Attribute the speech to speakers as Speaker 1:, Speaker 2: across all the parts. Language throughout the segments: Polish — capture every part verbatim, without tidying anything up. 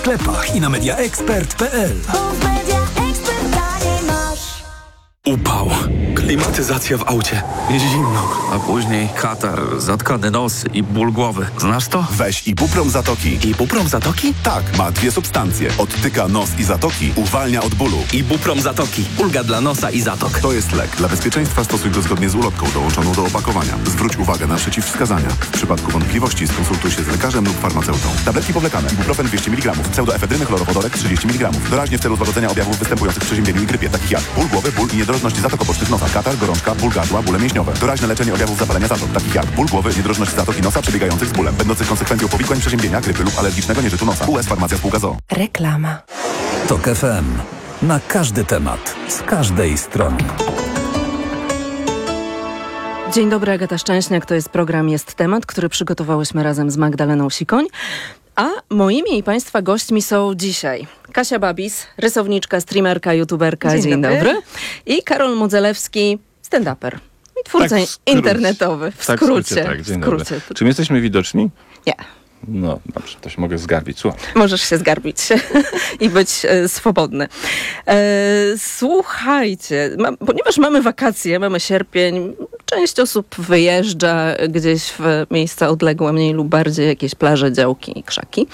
Speaker 1: sklepach i na media expert kropka p l. Upał, klimatyzacja w aucie, zimno,
Speaker 2: a później katar, zatkany nos i ból głowy. Znasz to?
Speaker 3: Weź Ibuprom Zatoki.
Speaker 2: Ibuprom Zatoki?
Speaker 3: Tak, ma dwie substancje. Odtyka nos i zatoki, uwalnia od bólu.
Speaker 2: Ibuprom Zatoki. Ulga dla nosa i zatok.
Speaker 3: To jest lek. Dla bezpieczeństwa stosuj go zgodnie z ulotką dołączoną do opakowania. Zwróć uwagę na przeciwwskazania. W przypadku wątpliwości skonsultuj się z lekarzem lub farmaceutą. Tabletki powlekane. Ibuprofen dwieście miligramów. Pseudoefedryny chlorowodorek trzydzieści miligramów. Doraźnie w celu złagodzenia objawów występujących w przeziębieniu i grypie, takich jak ból głowy, ból i niedrożność zatok obocznych nosa, katar, gorączka, ból gardła, bóle mięśniowe. Doraźne leczenie objawów zapalenia zatok, takich jak ból głowy, niedrożność zatoki nosa przebiegających z bólem, będących konsekwencją powikłań przeziębienia, grypy lub alergicznego nieżytu nosa. U S Farmacja Spółka z o o.
Speaker 4: Reklama.
Speaker 1: Tok F M. Na każdy temat, z każdej strony.
Speaker 5: Dzień dobry, Agata Szczęśniak. To jest program Jest Temat, który przygotowałyśmy razem z Magdaleną Sikoń. A moimi i Państwa gośćmi są dzisiaj Kasia Babis, rysowniczka, streamerka, youtuberka. Dzień, Dzień dobry. dobry. I Karol Modzelewski, stand-uper i twórca tak, internetowy. W
Speaker 6: tak,
Speaker 5: skrócie.
Speaker 6: Tak, dzień
Speaker 5: w skrócie.
Speaker 6: Dobry. Czy my jesteśmy widoczni?
Speaker 5: Nie.
Speaker 6: No dobrze, to się mogę zgarbić. Słucham.
Speaker 5: Możesz się zgarbić i być e, swobodny. E, słuchajcie, ma, ponieważ mamy wakacje, mamy sierpień, część osób wyjeżdża gdzieś w miejsca odległe, mniej lub bardziej, jakieś plaże, działki i krzaki.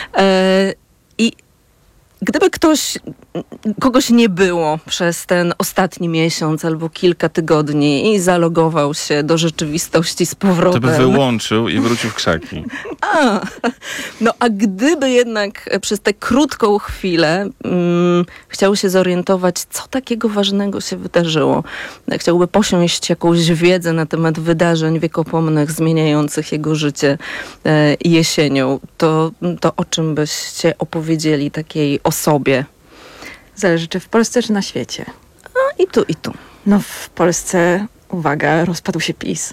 Speaker 5: E, I gdyby ktoś, kogoś nie było przez ten ostatni miesiąc albo kilka tygodni i zalogował się do rzeczywistości z powrotem...
Speaker 6: To by wyłączył i wrócił w krzaki.
Speaker 5: A, no a gdyby jednak przez tę krótką chwilę um, chciał się zorientować, co takiego ważnego się wydarzyło, chciałby posiąść jakąś wiedzę na temat wydarzeń wiekopomnych zmieniających jego życie e, jesienią, to, to o czym byście opowiedzieli takiej osobie?
Speaker 7: Zależy, czy w Polsce, czy na świecie.
Speaker 5: A, i tu, i tu.
Speaker 7: No w Polsce, uwaga, rozpadł się PiS.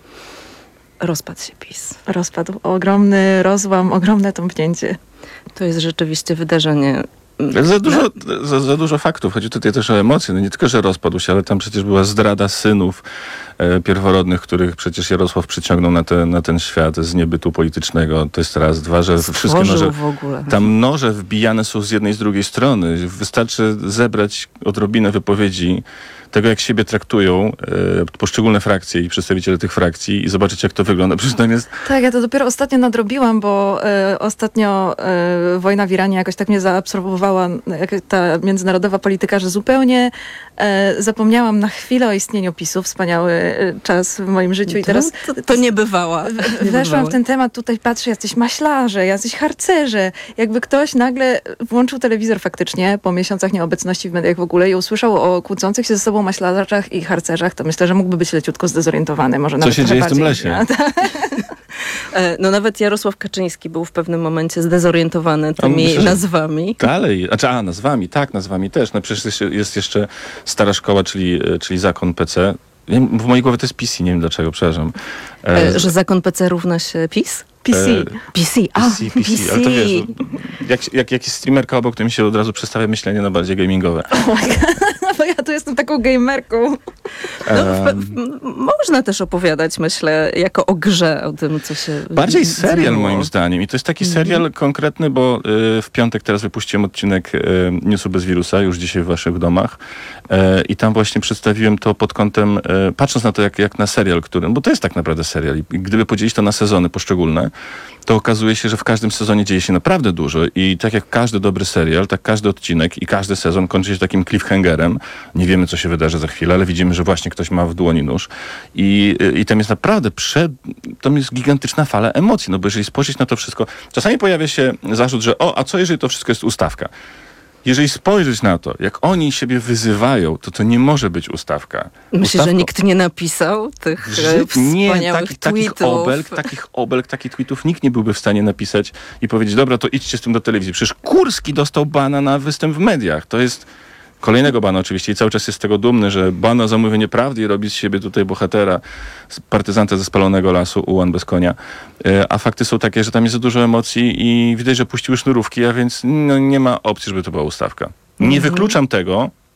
Speaker 5: Rozpadł się PiS.
Speaker 7: Rozpadł. Ogromny rozłam, ogromne tąpnięcie.
Speaker 5: To jest rzeczywiście wydarzenie...
Speaker 6: Za dużo, za, za dużo faktów. Chodzi tutaj też o emocje. No nie tylko, że rozpadł się, ale tam przecież była zdrada synów e, pierworodnych, których przecież Jarosław przyciągnął na, te, na ten świat z niebytu politycznego. To jest raz. Dwa, że
Speaker 5: Stworzył
Speaker 6: wszystkie noże...
Speaker 5: w ogóle.
Speaker 6: Tam noże wbijane są z jednej i z drugiej strony. Wystarczy zebrać odrobinę wypowiedzi tego, jak siebie traktują e, poszczególne frakcje i przedstawiciele tych frakcji i zobaczyć, jak to wygląda. Przecież tam jest...
Speaker 7: Tak, ja to dopiero ostatnio nadrobiłam, bo e, ostatnio e, wojna w Iranie jakoś tak mnie zaabsorbowała, jak ta międzynarodowa polityka, że zupełnie e, zapomniałam na chwilę o istnieniu PiSu. Wspaniały e, czas w moim życiu. I teraz
Speaker 5: to, to, to nie bywała.
Speaker 7: W, weszłam w ten temat, tutaj patrzę, jacyś maślarze, jacyś harcerze. Jakby ktoś nagle włączył telewizor faktycznie po miesiącach nieobecności w mediach w ogóle i usłyszał o kłócących się ze sobą maślarzach i harcerzach, to myślę, że mógłby być leciutko zdezorientowany. Może
Speaker 6: Co się dzieje w tym lesie?
Speaker 5: No nawet Jarosław Kaczyński był w pewnym momencie zdezorientowany tymi myślę, nazwami.
Speaker 6: Dalej, znaczy, a nazwami, tak, nazwami też. No przecież jest jeszcze stara szkoła, czyli, czyli zakon P C. W mojej głowie to jest P C, nie wiem dlaczego, przepraszam.
Speaker 5: E, że zakon P C równa się PiS?
Speaker 7: P C.
Speaker 6: E,
Speaker 5: P C, a,
Speaker 6: P C, P C.
Speaker 5: P C.
Speaker 6: Ale to wiesz, jak, jak, jak jest streamerka obok, to mi się od razu przestawia myślenie na bardziej gamingowe.
Speaker 7: Bo ja tu jestem taką gamerką.
Speaker 5: No, w, w, można też opowiadać, myślę, jako o grze, o tym, co się...
Speaker 6: Bardziej serial zmieniło. Moim zdaniem. I to jest taki serial mm. konkretny, bo y, w piątek teraz wypuściłem odcinek y, Newsu bez wirusa, już dzisiaj w waszych domach. Y, I tam właśnie przedstawiłem to pod kątem, y, patrząc na to jak, jak na serial, który, bo to jest tak naprawdę serial. I gdyby podzielić to na sezony poszczególne, to okazuje się, że w każdym sezonie dzieje się naprawdę dużo. I tak jak każdy dobry serial, tak każdy odcinek i każdy sezon kończy się takim cliffhangerem. Nie wiemy, co się wydarzy za chwilę, ale widzimy, że właśnie ktoś ma w dłoni nóż. I, i tam jest naprawdę przed... Tam jest gigantyczna fala emocji. No bo jeżeli spojrzeć na to wszystko... Czasami pojawia się zarzut, że o, a co jeżeli to wszystko jest ustawka? Jeżeli spojrzeć na to, jak oni siebie wyzywają, to to nie może być ustawka.
Speaker 5: Myślę,
Speaker 6: Ustawko...
Speaker 5: że nikt nie napisał tych Ży... wspaniałych
Speaker 6: nie, taki,
Speaker 5: tweetów.
Speaker 6: Takich obelg, takich obelg, takich tweetów nikt nie byłby w stanie napisać i powiedzieć, dobra, to idźcie z tym do telewizji. Przecież Kurski dostał bana na występ w mediach. To jest... Kolejnego bana oczywiście i cały czas jest z tego dumny, że bana za mówienie prawdy i robi z siebie tutaj bohatera, partyzanta ze spalonego lasu, ułan bez konia. A fakty są takie, że tam jest za dużo emocji i widać, że puściły sznurówki, a więc no, nie ma opcji, żeby to była ustawka. Nie wykluczam tego,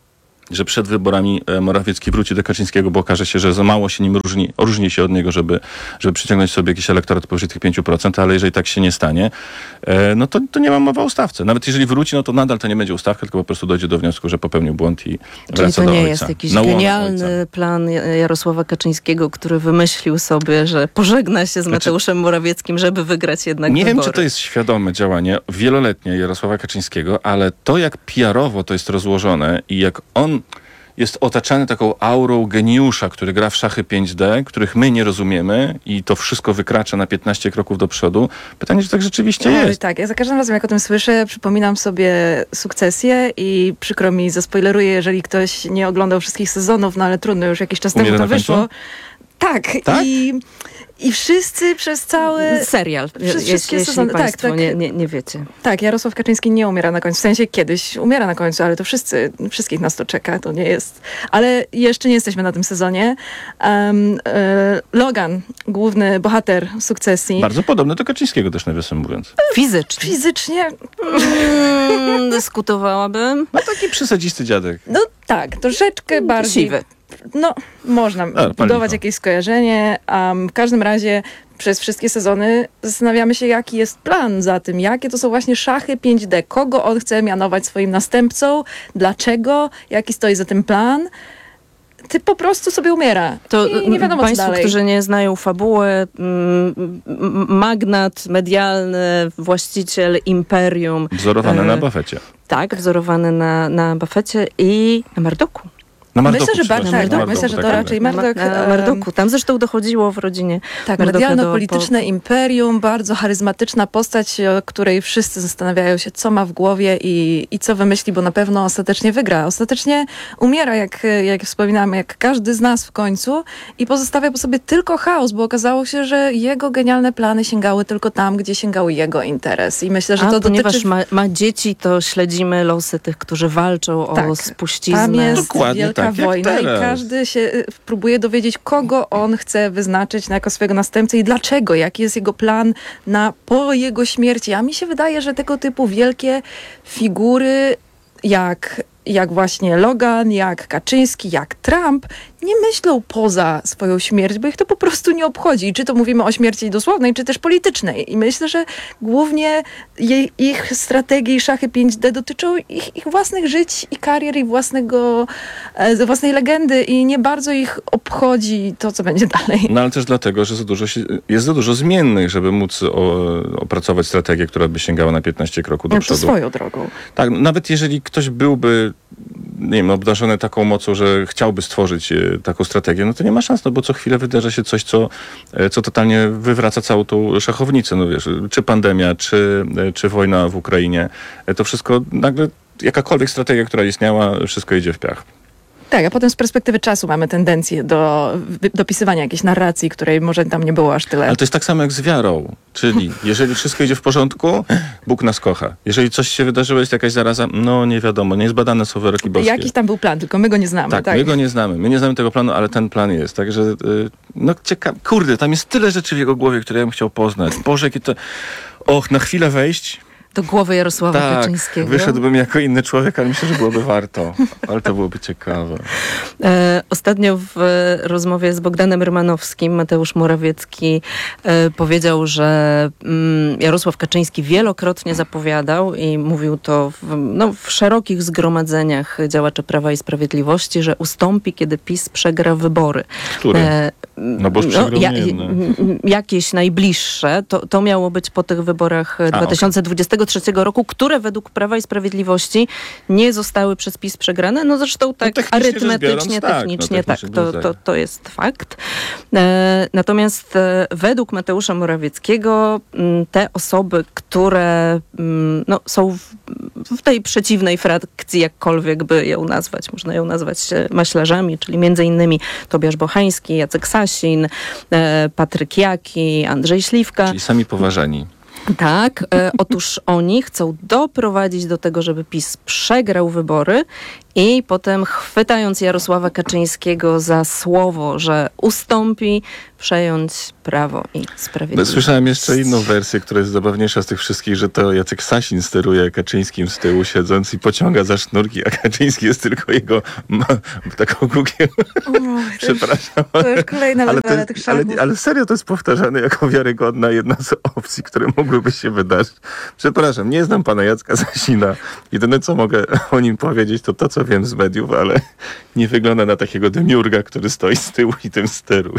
Speaker 6: że przed wyborami Morawiecki wróci do Kaczyńskiego, bo okaże się, że za mało się nim różni, różni się od niego, żeby, żeby przyciągnąć sobie jakiś elektorat powyżej tych pięć procent, ale jeżeli tak się nie stanie, no to, to nie ma mowy o ustawce. Nawet jeżeli wróci, no to nadal to nie będzie ustawka, tylko po prostu dojdzie do wniosku, że popełnił błąd i
Speaker 5: Czyli
Speaker 6: wraca
Speaker 5: to
Speaker 6: do
Speaker 5: nie
Speaker 6: ojca.
Speaker 5: jest jakiś
Speaker 6: Na łomę
Speaker 5: genialny
Speaker 6: ojca.
Speaker 5: plan Jarosława Kaczyńskiego, który wymyślił sobie, że pożegna się z Mateuszem Morawieckim, żeby wygrać jednak
Speaker 6: Nie
Speaker 5: wybory.
Speaker 6: wiem, czy to jest świadome działanie wieloletnie Jarosława Kaczyńskiego, ale to, jak P R owo to jest rozłożone i jak on jest otaczany taką aurą geniusza, który gra w szachy pięć D, których my nie rozumiemy i to wszystko wykracza na piętnaście kroków do przodu. Pytanie, czy tak rzeczywiście
Speaker 7: Oj,
Speaker 6: jest.
Speaker 7: tak, ja za każdym razem, jak o tym słyszę, przypominam sobie Sukcesję i przykro mi, zaspoileruję, jeżeli ktoś nie oglądał wszystkich sezonów, no ale trudno, już jakiś czas
Speaker 6: Umiera
Speaker 7: temu to
Speaker 6: na końcu?
Speaker 7: wyszło. Tak,
Speaker 6: Tak?
Speaker 7: i, i wszyscy przez cały...
Speaker 5: Serial,
Speaker 7: Przez
Speaker 5: jeśli,
Speaker 7: wszystkie
Speaker 5: jeśli
Speaker 7: sezony. Tak,
Speaker 5: państwo
Speaker 7: tak.
Speaker 5: Nie, nie, nie wiecie.
Speaker 7: Tak, Jarosław Kaczyński nie umiera na końcu. W sensie kiedyś umiera na końcu, ale to wszyscy, wszystkich nas to czeka. To nie jest... Ale jeszcze nie jesteśmy na tym sezonie. Um, e, Logan, główny bohater Sukcesji.
Speaker 6: Bardzo podobne do Kaczyńskiego też, nawiasem mówiąc.
Speaker 5: Fizycznie.
Speaker 7: Fizycznie,
Speaker 5: Mm, dyskutowałabym.
Speaker 6: No taki przesadzisty dziadek.
Speaker 7: no tak, troszeczkę bardziej...
Speaker 5: Siwy.
Speaker 7: No, można
Speaker 6: paliwo.
Speaker 7: budować jakieś skojarzenie. Um, w każdym razie przez wszystkie sezony zastanawiamy się, jaki jest plan za tym, jakie to są właśnie szachy pięć D, kogo on chce mianować swoim następcą, dlaczego, jaki stoi za tym plan. Ty po prostu sobie umiera.
Speaker 5: To
Speaker 7: I nie wiadomo, co
Speaker 5: państwo,
Speaker 7: dalej.
Speaker 5: którzy nie znają fabuły, mm, m- magnat medialny, właściciel imperium.
Speaker 6: Wzorowane
Speaker 5: e,
Speaker 6: na Buffetcie.
Speaker 5: Tak, wzorowany na, na Buffetcie i na Murdochu.
Speaker 6: Na Mardoku,
Speaker 7: Myślę, że bardzo-
Speaker 6: przepraszam,
Speaker 7: tak,
Speaker 6: na
Speaker 7: tak, myślę, że to
Speaker 6: tak,
Speaker 7: raczej
Speaker 6: tak.
Speaker 7: Murdoch,
Speaker 5: Na, na
Speaker 7: em,
Speaker 5: Murdochu. Tam zresztą dochodziło w rodzinie
Speaker 7: Tak,
Speaker 5: Murdocha
Speaker 7: medialno-polityczne
Speaker 5: do-
Speaker 7: imperium, bardzo charyzmatyczna postać, o której wszyscy zastanawiają się, co ma w głowie i, i co wymyśli, bo na pewno ostatecznie wygra. Ostatecznie umiera, jak, jak wspominamy, jak każdy z nas w końcu i pozostawia po sobie tylko chaos, bo okazało się, że jego genialne plany sięgały tylko tam, gdzie sięgał jego interes. I myślę, że
Speaker 5: A
Speaker 7: to
Speaker 5: ponieważ
Speaker 7: dotyczy...
Speaker 5: ma, ma dzieci, to śledzimy losy tych, którzy walczą
Speaker 7: Tak,
Speaker 5: o spuściznę.
Speaker 7: Tam jest
Speaker 6: Dokładnie
Speaker 7: wielka
Speaker 6: tak, jak
Speaker 7: wojna i
Speaker 6: teraz.
Speaker 7: każdy się y, próbuje dowiedzieć, kogo on chce wyznaczyć na jako swojego następcę i dlaczego, jaki jest jego plan na po jego śmierci. A mi się wydaje, że tego typu wielkie figury jak, jak właśnie Logan, jak Kaczyński, jak Trump nie myślą poza swoją śmierć, bo ich to po prostu nie obchodzi. Czy to mówimy o śmierci dosłownej, czy też politycznej. I myślę, że głównie jej, ich strategie i szachy pięć D dotyczą ich, ich własnych żyć i karier i własnego, e, własnej legendy i nie bardzo ich obchodzi to, co będzie dalej.
Speaker 6: No ale też dlatego, że za dużo się, jest za dużo zmiennych, żeby móc o, opracować strategię, która by sięgała na piętnaście kroków do
Speaker 7: No to
Speaker 6: przodu.
Speaker 7: swoją drogą.
Speaker 6: Tak, nawet jeżeli ktoś byłby, nie wiem, obdarzony taką mocą, że chciałby stworzyć e, taką strategię, no to nie ma szans, no bo co chwilę wydarza się coś, co, e, co totalnie wywraca całą tą szachownicę, no wiesz, czy pandemia, czy, e, czy wojna w Ukrainie, e, to wszystko nagle, jakakolwiek strategia, która istniała, wszystko idzie w piach.
Speaker 7: Tak, a potem z perspektywy czasu mamy tendencję do wy- dopisywania jakiejś narracji, której może tam nie było aż tyle.
Speaker 6: Ale to jest tak samo jak z wiarą, czyli jeżeli wszystko idzie w porządku, Bóg nas kocha. Jeżeli coś się wydarzyło, jest jakaś zaraza, no nie wiadomo, niezbadane są wyroki boskie.
Speaker 7: Jakiś tam był plan, tylko my go nie znamy.
Speaker 6: Tak,
Speaker 7: Tak,
Speaker 6: my go nie znamy. My nie znamy tego planu, ale ten plan jest. Także, y, no ciekawe. Kurde, tam jest tyle rzeczy w jego głowie, które ja bym chciał poznać. Boże, jakie to... Och, na chwilę wejść.
Speaker 5: Do głowy Jarosława
Speaker 6: Tak,
Speaker 5: Kaczyńskiego.
Speaker 6: wyszedłbym jako inny człowiek, ale myślę, że byłoby warto. Ale to byłoby ciekawe.
Speaker 5: E, ostatnio w e, rozmowie z Bogdanem Rymanowskim Mateusz Morawiecki e, powiedział, że mm, Jarosław Kaczyński wielokrotnie zapowiadał i mówił to w, no, w szerokich zgromadzeniach działaczy Prawa i Sprawiedliwości, że ustąpi, kiedy PiS przegra wybory.
Speaker 6: Który?
Speaker 5: E,
Speaker 6: No bo już przegrał
Speaker 5: ja,
Speaker 6: niejedne.
Speaker 5: m- jakieś najbliższe, to, to miało być po tych wyborach
Speaker 6: A,
Speaker 5: dwa tysiące dwudziestego trzeciego roku, które według Prawa i Sprawiedliwości nie zostały przez PiS przegrane. No zresztą tak
Speaker 6: technicznie rzecz
Speaker 5: arytmetycznie,
Speaker 6: biorąc, tak, no
Speaker 5: technicznie tak,
Speaker 6: technicznie
Speaker 5: to,
Speaker 6: był
Speaker 5: to, to jest fakt. E, natomiast e, według Mateusza Morawieckiego m, te osoby, które m, no, są w, w tej przeciwnej frakcji, jakkolwiek by ją nazwać, można ją nazwać e, maślarzami, czyli między innymi Tobiasz Bochański, Jacek Sasin, e, Patryk Jaki, Andrzej Śliwka.
Speaker 6: Czyli sami poważani.
Speaker 5: Tak, e, otóż oni chcą doprowadzić do tego, żeby PiS przegrał wybory i potem chwytając Jarosława Kaczyńskiego za słowo, że ustąpi, przejąć Prawo i Sprawiedliwość.
Speaker 6: Słyszałem jeszcze inną wersję, która jest zabawniejsza z tych wszystkich, że to Jacek Sasin steruje Kaczyńskim z tyłu siedząc i pociąga za sznurki, a Kaczyński jest tylko jego ma, taką kółkiem. Przepraszam.
Speaker 7: To już kolejna
Speaker 6: ale,
Speaker 7: lewela
Speaker 6: to,
Speaker 7: tych
Speaker 6: ale,
Speaker 7: szargów.
Speaker 6: ale serio to jest powtarzane jako wiarygodna jedna z opcji, które mogłyby się wydarzyć. Przepraszam, nie znam pana Jacka Sasina. Jedyne, co mogę o nim powiedzieć, to to, co wiem z mediów, ale nie wygląda na takiego demiurga, który stoi z tyłu i tym steruje.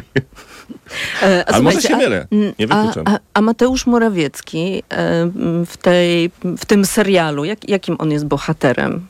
Speaker 5: E, a
Speaker 6: Ale może
Speaker 5: słuchajcie,
Speaker 6: się
Speaker 5: a-
Speaker 6: mylę, nie
Speaker 5: A,
Speaker 6: wykluczam.
Speaker 5: a, a Mateusz Morawiecki e, w, tej, w tym serialu, jak, jakim on jest bohaterem?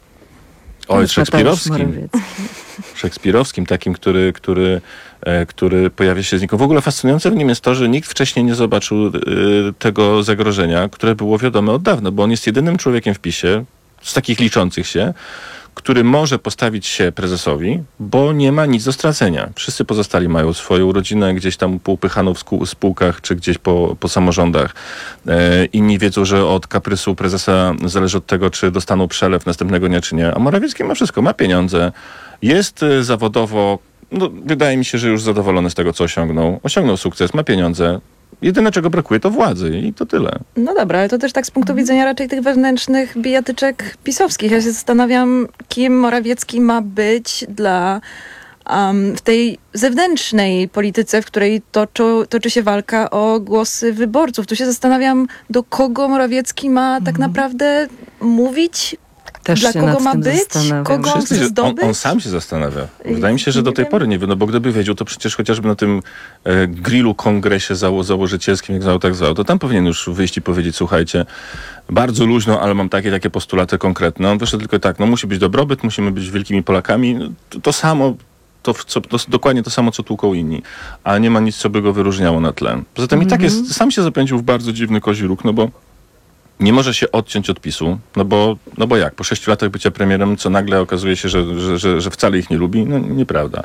Speaker 6: Oj,
Speaker 5: Mateusz
Speaker 6: szekspirowskim.
Speaker 5: Morawiecki.
Speaker 6: szekspirowskim, takim, który, który, e, który pojawia się znikąd. W ogóle fascynujące w nim jest to, że nikt wcześniej nie zobaczył e, tego zagrożenia, które było wiadome od dawna, bo on jest jedynym człowiekiem w PiSie, z takich liczących się, który może postawić się prezesowi, bo nie ma nic do stracenia. Wszyscy pozostali mają swoją rodzinę gdzieś tam poupychaną w skó- spółkach, czy gdzieś po, po samorządach. E, inni wiedzą, że od kaprysu prezesa zależy od tego, czy dostaną przelew następnego dnia, czy nie. A Morawiecki ma wszystko, ma pieniądze, jest e, zawodowo, no, wydaje mi się, że już zadowolony z tego, co osiągnął. Osiągnął sukces, ma pieniądze. Jedyne, czego brakuje, to władzy i to tyle.
Speaker 7: No dobra, ale to też tak z punktu widzenia raczej tych wewnętrznych bijatyczek pisowskich. Ja się zastanawiam, kim Morawiecki ma być dla um, w tej zewnętrznej polityce, w której toczą, toczy się walka o głosy wyborców. Tu się zastanawiam, do kogo Morawiecki ma tak naprawdę mówić,
Speaker 5: Też
Speaker 7: dla
Speaker 5: się
Speaker 7: kogo
Speaker 5: nad
Speaker 7: ma
Speaker 5: tym
Speaker 7: być?
Speaker 5: zastanawiam.
Speaker 7: Kogo on
Speaker 6: Wszyscy,
Speaker 7: chce
Speaker 6: że on,
Speaker 7: zdobyć?
Speaker 6: on sam się zastanawia. Wydaje mi się, że
Speaker 7: Nie
Speaker 6: do tej
Speaker 7: wiem.
Speaker 6: pory nie wie, no bo gdyby wiedział, to przecież chociażby na tym e, grillu kongresie zało, założycielskim, jak zwał, tak zwał, to tam powinien już wyjść i powiedzieć, słuchajcie, bardzo luźno, ale mam takie, takie postulaty konkretne. On wyszedł tylko tak, no musi być dobrobyt, musimy być wielkimi Polakami. No, to, to samo, to, co, to dokładnie to samo, co tłuką inni. A nie ma nic, co by go wyróżniało na tle. Poza tym i tak jest, sam się zapędził w bardzo dziwny kozi róg, no bo nie może się odciąć od PiSu, no bo, no bo jak? Po sześciu latach bycia premierem, co nagle okazuje się, że, że, że, że wcale ich nie lubi? No nieprawda.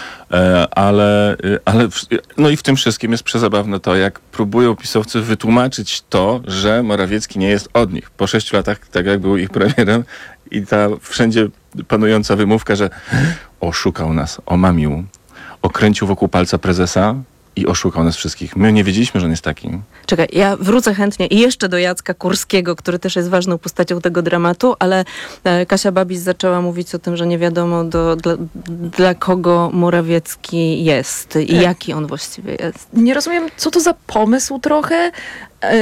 Speaker 6: E, ale, e, ale w, no i w tym wszystkim jest przezabawne to, jak próbują pisowcy wytłumaczyć to, że Morawiecki nie jest od nich. Po sześciu latach, tak jak był ich premierem i ta wszędzie panująca wymówka, że oszukał nas, omamił, okręcił wokół palca prezesa i oszukał nas wszystkich. My nie wiedzieliśmy, że on jest taki.
Speaker 5: Czekaj, ja wrócę chętnie i jeszcze do Jacka Kurskiego, który też jest ważną postacią tego dramatu, ale e, Kasia Babis zaczęła mówić o tym, że nie wiadomo do, dla, dla kogo Morawiecki jest i
Speaker 7: Tak.
Speaker 5: jaki on właściwie jest.
Speaker 7: Nie rozumiem, co to za pomysł trochę e,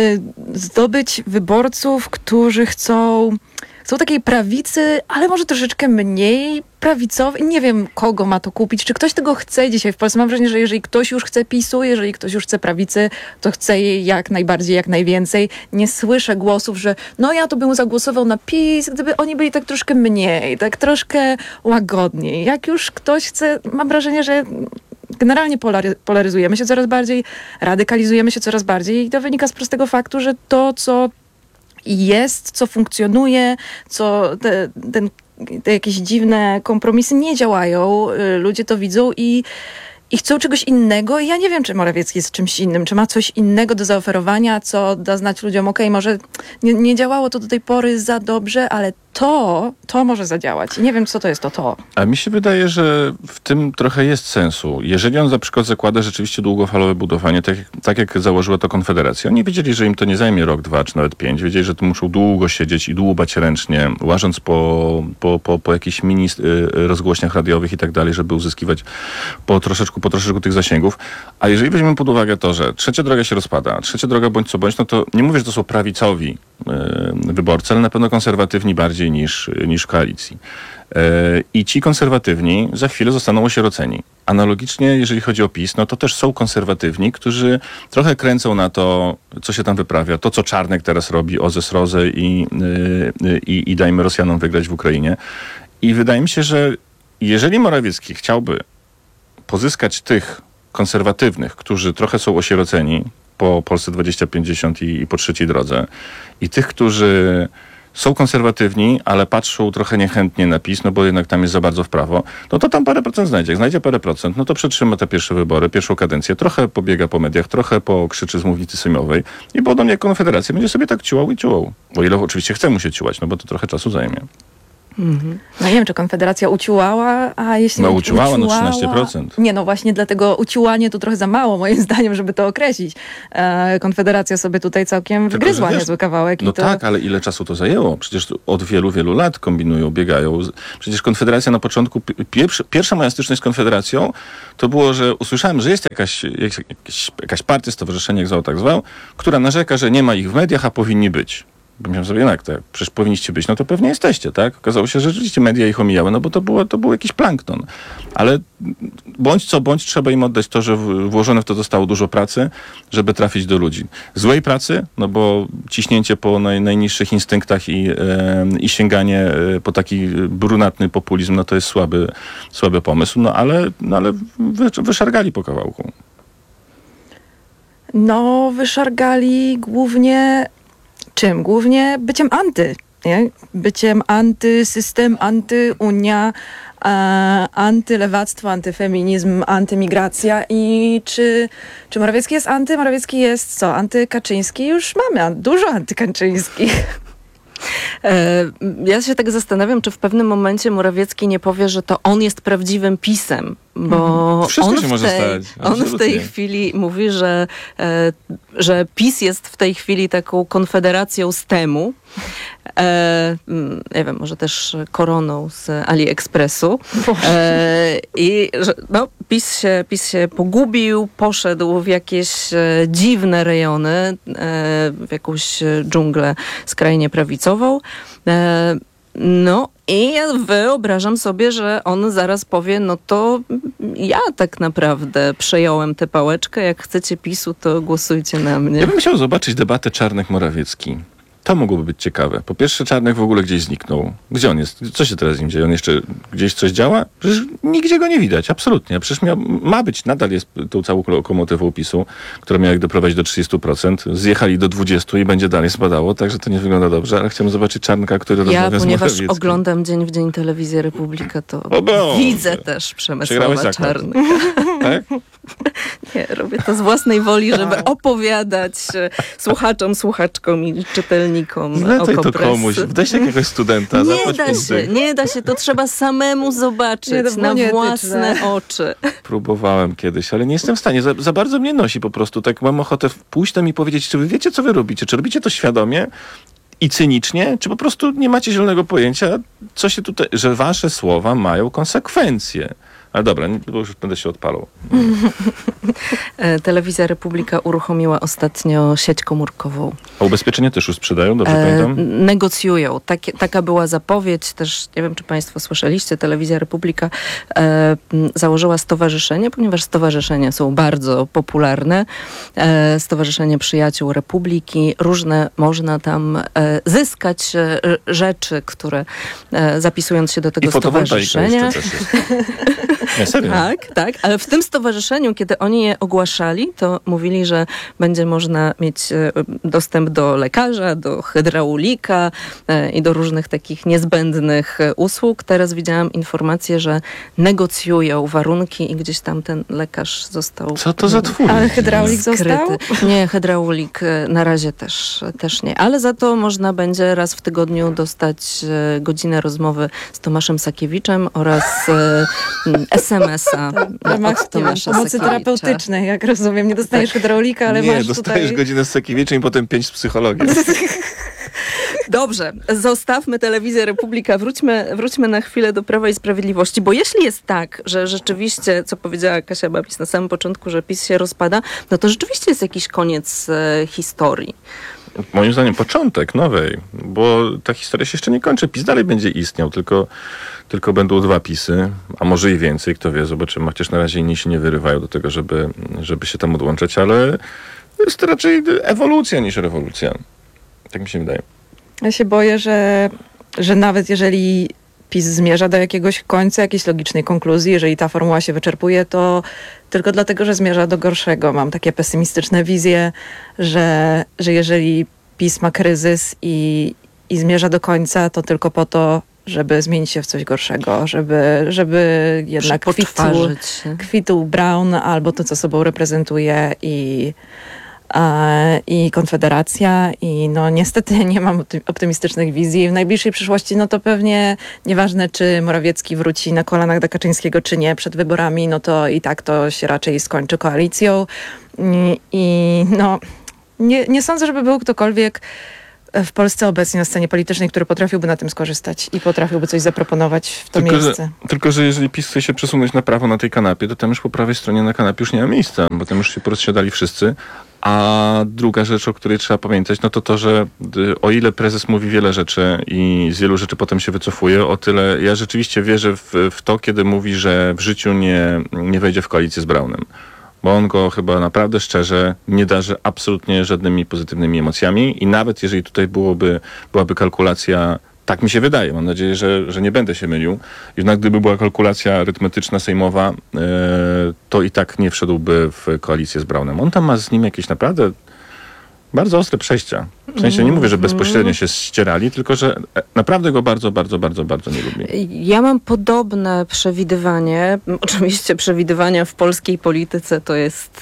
Speaker 7: zdobyć wyborców, którzy chcą, chcą takiej prawicy, ale może troszeczkę mniej prawicowej. Nie wiem, kogo ma to kupić. Czy ktoś tego chce dzisiaj w Polsce? Mam wrażenie, że jeżeli ktoś już chce PiSu, jeżeli ktoś już chce prawicy, to chce jej jak najbardziej, jak najwięcej. Nie słyszę głosów, że no ja to bym zagłosował na PiS, gdyby oni byli tak troszkę mniej, tak troszkę łagodniej. Jak już ktoś chce, mam wrażenie, że generalnie polary, polaryzujemy się coraz bardziej, radykalizujemy się coraz bardziej i to wynika z prostego faktu, że to, co jest, co funkcjonuje, co te, ten, te jakieś dziwne kompromisy nie działają, y, ludzie to widzą i i chcą czegoś innego i ja nie wiem, czy Morawiecki jest czymś innym, czy ma coś innego do zaoferowania, co da znać ludziom, okej, może nie, nie działało to do tej pory za dobrze, ale to, to może zadziałać. I nie wiem, co to jest to to.
Speaker 6: A mi się wydaje, że w tym trochę jest sensu. Jeżeli on na przykład zakłada rzeczywiście długofalowe budowanie, tak, tak jak założyła to Konfederacja, oni wiedzieli, że im to nie zajmie rok, dwa, czy nawet pięć. Wiedzieli, że tu muszą długo siedzieć i dłubać ręcznie, łażąc po, po, po, po jakichś mini y, rozgłośniach radiowych i tak dalej, żeby uzyskiwać po troszeczku, po troszeczku tych zasięgów. A jeżeli weźmiemy pod uwagę to, że trzecia droga się rozpada, trzecia droga bądź co bądź, no to nie mówię, że to są prawicowi y, wyborcy, ale na pewno konserwatywni bardziej niż, niż koalicji. I ci konserwatywni za chwilę zostaną osieroceni. Analogicznie, jeżeli chodzi o PiS, no to też są konserwatywni, którzy trochę kręcą na to, co się tam wyprawia. To, co Czarnek teraz robi, Ozes Rozę i, i, i dajmy Rosjanom wygrać w Ukrainie. I wydaje mi się, że jeżeli Morawiecki chciałby pozyskać tych konserwatywnych, którzy trochę są osieroceni po Polsce dwadzieścia pięćdziesiąt i, i po trzeciej drodze, i tych, którzy są konserwatywni, ale patrzą trochę niechętnie na PiS, no bo jednak tam jest za bardzo w prawo, no to tam parę procent znajdzie. Jak znajdzie parę procent, no to przetrzyma te pierwsze wybory, pierwszą kadencję, trochę pobiega po mediach, trochę pokrzyczy z mównicy sejmowej i potem jak Konfederacja będzie sobie tak ciułał i ciułał. O ile oczywiście chce mu się ciułać, no bo to trochę czasu zajmie.
Speaker 5: Mhm.
Speaker 7: No nie wiem, czy Konfederacja uciłała, a jeśli
Speaker 6: No uciłała, no
Speaker 7: uciłała-
Speaker 6: trzynaście procent.
Speaker 7: Nie, no właśnie dlatego uciłanie to trochę za mało moim zdaniem, żeby to określić. E, Konfederacja sobie tutaj całkiem
Speaker 6: Tylko,
Speaker 7: wgryzła
Speaker 6: że wiesz,
Speaker 7: niezły kawałek.
Speaker 6: No
Speaker 7: i to...
Speaker 6: tak, ale ile czasu to zajęło? Przecież od wielu, wielu lat kombinują, biegają. Przecież Konfederacja na początku, pierwsza, pierwsza moja styczność z Konfederacją, to było, że usłyszałem, że jest jakaś, jakaś, jakaś partia, stowarzyszenie, jak zwał, tak zwał, która narzeka, że nie ma ich w mediach, a powinni być. Myślałem sobie, jak to, jak przecież powinniście być, no to pewnie jesteście, tak? Okazało się, że rzeczywiście media ich omijały, no bo to było, to był jakiś plankton. Ale bądź co bądź, trzeba im oddać to, że włożone w to zostało dużo pracy, żeby trafić do ludzi. Złej pracy, no bo ciśnięcie po naj, najniższych instynktach i, e, i sięganie e, po taki brunatny populizm, no to jest słaby, słaby pomysł, no ale, no ale wy, wyszargali po kawałku.
Speaker 7: No, wyszargali głównie czym? Głównie byciem anty. Nie? Byciem antysystem, antyunia, e, antylewactwo, antyfeminizm, antymigracja. I czy, czy Morawiecki jest anty? Morawiecki jest co? Antykaczyński? Już mamy an- dużo antykaczyńskich.
Speaker 5: E, Ja się tak zastanawiam, czy w pewnym momencie Morawiecki nie powie, że to on jest prawdziwym PiS-em, bo
Speaker 6: Wszystko
Speaker 5: on
Speaker 6: się
Speaker 5: w,
Speaker 6: może
Speaker 5: tej,
Speaker 6: stać,
Speaker 5: on w tej
Speaker 6: absolutnie.
Speaker 5: chwili mówi, że, e, że PiS jest w tej chwili taką konfederacją z temu, e, mm, nie wiem, może też koroną z AliExpressu. E, I że no, PiS, się, PiS się pogubił, poszedł w jakieś e, dziwne rejony, e, w jakąś e, dżunglę skrajnie prawicową. E, no i ja wyobrażam sobie, że on zaraz powie, no to ja tak naprawdę przejąłem tę pałeczkę, jak chcecie PiSu, to głosujcie na mnie.
Speaker 6: Ja bym chciał zobaczyć debatę Czarnek-Morawiecki. To mogłoby być ciekawe. Po pierwsze, Czarnek w ogóle gdzieś zniknął. Gdzie on jest? Co się teraz z nim dzieje? On jeszcze gdzieś coś działa? Przecież nigdzie go nie widać, absolutnie. Przecież miał, ma być, nadal jest tą całą lokomotywą PiSu, która miała ich doprowadzić do trzydziestu procent. Zjechali do dwudziestu procent i będzie dalej spadało, także to nie wygląda dobrze. Ale chciałem zobaczyć Czarnka, który
Speaker 5: Ja,
Speaker 6: rozmawia z
Speaker 5: ponieważ
Speaker 6: Morawieckim.
Speaker 5: oglądam dzień w dzień Telewizję Republika, to
Speaker 6: O Boże.
Speaker 5: widzę też
Speaker 6: Przegrałeś
Speaker 5: Przemysława
Speaker 6: zakład.
Speaker 5: Czarnka.
Speaker 6: Tak?
Speaker 5: Nie, robię to z własnej woli, żeby opowiadać e, słuchaczom, słuchaczkom i czytelnikom
Speaker 6: Wlecaj to
Speaker 5: Okopres.
Speaker 6: komuś, weź jakiegoś studenta,
Speaker 5: Nie
Speaker 6: zapłać
Speaker 5: da się,
Speaker 6: pieniędzy.
Speaker 5: nie da się, to trzeba samemu
Speaker 7: Nie,
Speaker 5: zobaczyć
Speaker 7: to było
Speaker 5: na
Speaker 7: nieetyczne.
Speaker 5: własne oczy.
Speaker 6: Próbowałem kiedyś, ale nie jestem w stanie. Za, za bardzo mnie nosi po prostu. Tak mam ochotę pójść tam i powiedzieć, czy wy wiecie, co wy robicie? Czy robicie to świadomie i cynicznie? Czy po prostu nie macie zielonego pojęcia, co się tutaj, że wasze słowa mają konsekwencje? Ale dobra, nie- bo już będę się odpalał.
Speaker 5: E, Telewizja Republika uruchomiła ostatnio sieć komórkową.
Speaker 6: A ubezpieczenie też już sprzedają, dobrze
Speaker 5: E,
Speaker 6: pamiętam?
Speaker 5: negocjują. Takie, taka była zapowiedź, też nie wiem, czy państwo słyszeliście, Telewizja Republika e, m, założyła stowarzyszenie, ponieważ stowarzyszenia są bardzo popularne. E, Stowarzyszenie Przyjaciół Republiki. Różne można tam e, zyskać e, rzeczy, które e, zapisując się do tego
Speaker 6: I fotowoltaika
Speaker 5: stowarzyszenia.
Speaker 6: jeszcze też jest. Nie, serio.
Speaker 5: Tak, tak, ale w tym stowarzyszeniu, kiedy oni je ogłaszali, to mówili, że będzie można mieć e, dostęp do lekarza, do hydraulika e, i do różnych takich niezbędnych e, usług. Teraz widziałam informację, że negocjują warunki i gdzieś tam ten lekarz został...
Speaker 6: Co to za twór?
Speaker 7: Ale hydraulik
Speaker 5: skryty.
Speaker 7: został?
Speaker 5: Nie, hydraulik e, na razie też, też nie, ale za to można będzie raz w tygodniu dostać e, godzinę rozmowy z Tomaszem Sakiewiczem oraz e, m, es em es a
Speaker 7: W ramach
Speaker 5: od Tomasza
Speaker 7: pomocy
Speaker 5: Sakiewicza.
Speaker 7: terapeutycznej, jak rozumiem. Nie dostajesz hydraulika, ale
Speaker 6: nie,
Speaker 7: masz
Speaker 6: dostajesz
Speaker 7: tutaj...
Speaker 6: godzinę z Sakiewiczem i potem pięć z psychologiem.
Speaker 5: Dobrze, zostawmy Telewizję Republika, wróćmy, wróćmy na chwilę do Prawa i Sprawiedliwości, bo jeśli jest tak, że rzeczywiście, co powiedziała Kasia Babis na samym początku, że PiS się rozpada, no to rzeczywiście jest jakiś koniec e, historii.
Speaker 6: Moim zdaniem początek nowej, bo ta historia się jeszcze nie kończy. PiS dalej będzie istniał, tylko, tylko będą dwa PiSy, a może i więcej, kto wie, zobaczymy. Chociaż na razie inni się nie wyrywają do tego, żeby, żeby się tam odłączać, ale jest to raczej ewolucja niż rewolucja. Tak mi się wydaje.
Speaker 7: Ja się boję, że, że nawet jeżeli PiS zmierza do jakiegoś końca, jakiejś logicznej konkluzji, jeżeli ta formuła się wyczerpuje, to tylko dlatego, że zmierza do gorszego. Mam takie pesymistyczne wizje, że, że jeżeli PiS ma kryzys i, i zmierza do końca, to tylko po to, żeby zmienić się w coś gorszego, żeby, żeby jednak kwitł,
Speaker 5: Podważyć się.
Speaker 7: kwitł Braun albo to, co sobą reprezentuje i e, i Konfederacja i no niestety nie mam optymistycznych wizji. W najbliższej przyszłości no to pewnie nieważne, czy Morawiecki wróci na kolanach do Kaczyńskiego, czy nie przed wyborami, no to i tak to się raczej skończy koalicją i, i no nie, nie sądzę, żeby był ktokolwiek w Polsce obecnie na scenie politycznej, który potrafiłby na tym skorzystać i potrafiłby coś zaproponować w to
Speaker 6: tylko,
Speaker 7: miejsce.
Speaker 6: Że, tylko, że jeżeli PiS chce się przesunąć na prawo na tej kanapie, to tam już po prawej stronie na kanapie już nie ma miejsca, bo tam już się porozsiadali wszyscy. A druga rzecz, o której trzeba pamiętać, no to to, że o ile prezes mówi wiele rzeczy i z wielu rzeczy potem się wycofuje, o tyle ja rzeczywiście wierzę w, w to, kiedy mówi, że w życiu nie, nie wejdzie w koalicję z Braunem. Bo on go chyba naprawdę szczerze nie darzy absolutnie żadnymi pozytywnymi emocjami i nawet jeżeli tutaj byłoby, byłaby kalkulacja, tak mi się wydaje, mam nadzieję, że, że nie będę się mylił, jednak gdyby była kalkulacja arytmetyczna sejmowa, yy, to i tak nie wszedłby w koalicję z Braunem. On tam ma z nim jakieś naprawdę bardzo ostre przejścia. W sensie nie mówię, że bezpośrednio się ścierali, tylko że naprawdę go bardzo, bardzo, bardzo, bardzo nie lubi.
Speaker 5: Ja mam podobne przewidywanie. Oczywiście przewidywania w polskiej polityce to jest...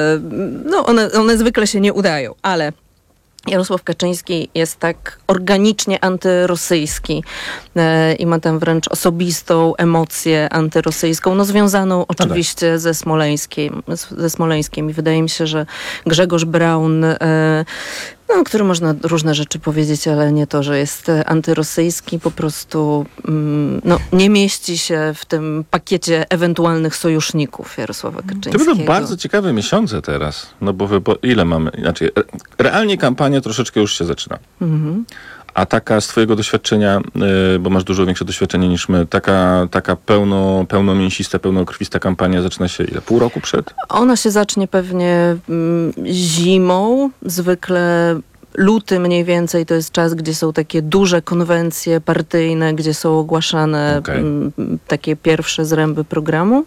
Speaker 5: No one, one zwykle się nie udają, ale Jarosław Kaczyński jest tak organicznie antyrosyjski e, i ma tam wręcz osobistą emocję antyrosyjską, no związaną oczywiście ze Smoleńskiem, ze Smoleńskiem. I wydaje mi się, że Grzegorz Braun, e, no, który można różne rzeczy powiedzieć, ale nie to, że jest antyrosyjski, po prostu mm, no, nie mieści się w tym pakiecie ewentualnych sojuszników Jarosława Kaczyńskiego.
Speaker 6: To będą bardzo ciekawe miesiące teraz, no bo wybo- ile mamy, znaczy realnie kampania troszeczkę już się zaczyna. Mhm. A taka z twojego doświadczenia, yy, bo masz dużo większe doświadczenie niż my, taka, taka pełno, pełnomięsista, pełnokrwista kampania zaczyna się ile? Pół roku przed?
Speaker 5: Ona się zacznie pewnie mm, zimą, zwykle luty mniej więcej to jest czas, gdzie są takie duże konwencje partyjne, gdzie są ogłaszane okay. m, takie pierwsze zręby programu.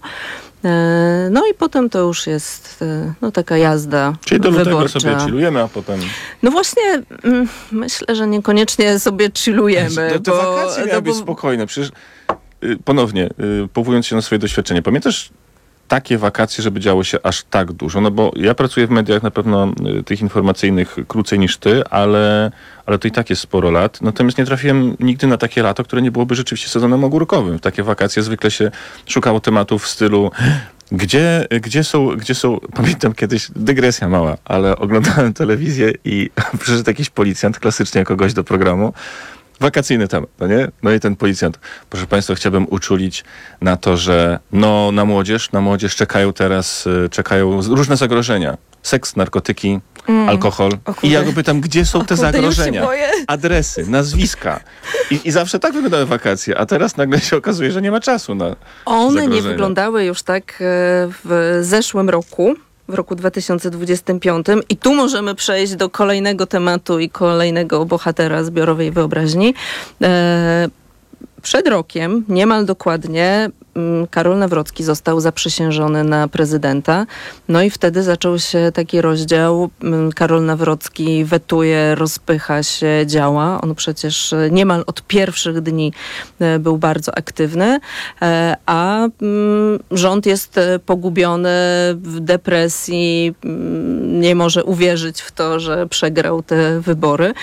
Speaker 5: E, no i potem to już jest e, no, taka jazda
Speaker 6: Czyli do lutego
Speaker 5: wyborcza.
Speaker 6: sobie chillujemy, a potem...
Speaker 5: No właśnie, m, myślę, że niekoniecznie sobie chillujemy.
Speaker 6: No te
Speaker 5: bo,
Speaker 6: wakacje miały
Speaker 5: no,
Speaker 6: być
Speaker 5: bo...
Speaker 6: spokojne. Przecież y, ponownie, y, powołując się na swoje doświadczenie, pamiętasz takie wakacje, żeby działo się aż tak dużo? No bo ja pracuję w mediach na pewno y, tych informacyjnych krócej niż ty, ale, ale to i tak jest sporo lat. Natomiast nie trafiłem nigdy na takie lato, które nie byłoby rzeczywiście sezonem ogórkowym. W takie wakacje zwykle się szukało tematów w stylu Gdzie, gdzie, są, gdzie są, pamiętam kiedyś, dygresja mała, ale oglądałem telewizję i przyszedł jakiś policjant, klasycznie jako gość do programu, wakacyjny temat, no nie? No i ten policjant, proszę państwa, chciałbym uczulić na to, że no na młodzież, na młodzież czekają teraz, czekają różne zagrożenia. Seks, narkotyki, mm. alkohol. I ja go pytam, gdzie są te zagrożenia? Adresy, nazwiska. I, I zawsze tak wyglądały wakacje, a teraz nagle się okazuje, że nie ma czasu na
Speaker 5: One
Speaker 6: zagrożenia.
Speaker 5: nie wyglądały już tak w zeszłym roku, w roku dwa tysiące dwudziestym piątym i tu możemy przejść do kolejnego tematu i kolejnego bohatera zbiorowej wyobraźni. E, przed rokiem, niemal dokładnie, Karol Nawrocki został zaprzysiężony na prezydenta. No i wtedy zaczął się taki rozdział. Karol Nawrocki wetuje, rozpycha się, działa. On przecież niemal od pierwszych dni był bardzo aktywny, a rząd jest pogubiony w depresji, nie może uwierzyć w to, że przegrał te wybory.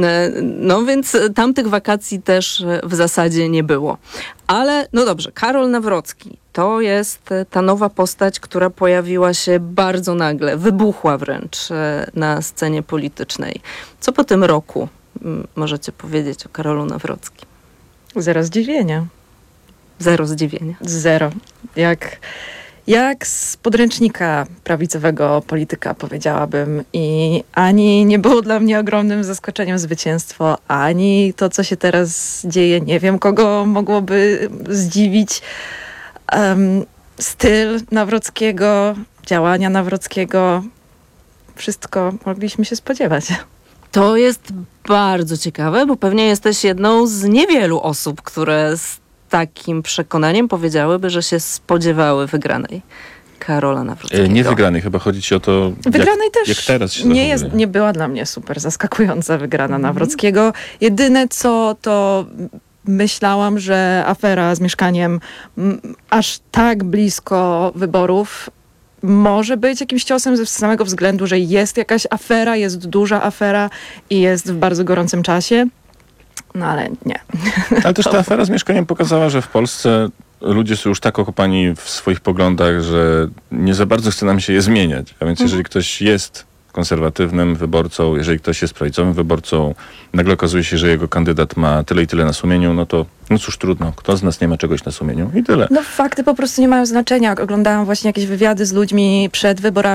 Speaker 5: No więc tamtych wakacji też w zasadzie nie było. Ale no dobrze, Karol Nawrocki to jest ta nowa postać, która pojawiła się bardzo nagle, wybuchła wręcz na scenie politycznej. Co po tym roku możecie powiedzieć o Karolu Nawrockim?
Speaker 7: Zero zdziwienia.
Speaker 5: Zero zdziwienia.
Speaker 7: Zero. Jak, jak z podręcznika prawicowego polityka, powiedziałabym. I ani nie było dla mnie ogromnym zaskoczeniem zwycięstwo, ani to, co się teraz dzieje. Nie wiem, kogo mogłoby zdziwić. Um, styl Nawrockiego, działania Nawrockiego. Wszystko mogliśmy się spodziewać.
Speaker 5: To jest bardzo ciekawe, bo pewnie jesteś jedną z niewielu osób, które z takim przekonaniem powiedziałyby, że się spodziewały wygranej Karola Nawrockiego.
Speaker 6: Nie wygranej, chyba chodzi ci o to,
Speaker 7: wygranej
Speaker 6: jak,
Speaker 7: też
Speaker 6: jak teraz się
Speaker 7: nie, jest, nie była dla mnie super zaskakująca wygrana mm. Nawrockiego. Jedyne co to myślałam, że afera z mieszkaniem m, aż tak blisko wyborów może być jakimś ciosem ze samego względu, że jest jakaś afera, jest duża afera i jest w bardzo gorącym czasie. No ale nie.
Speaker 6: Ale też ta afera z mieszkaniem pokazała, że w Polsce ludzie są już tak okopani w swoich poglądach, że nie za bardzo chce nam się je zmieniać. A więc jeżeli ktoś jest konserwatywnym wyborcą, jeżeli ktoś jest prawicowym wyborcą, nagle okazuje się, że jego kandydat ma tyle i tyle na sumieniu, no to no cóż, trudno. Kto z nas nie ma czegoś na sumieniu? I tyle.
Speaker 7: No fakty po prostu nie mają znaczenia. Oglądałam właśnie jakieś wywiady z ludźmi przed wyborami,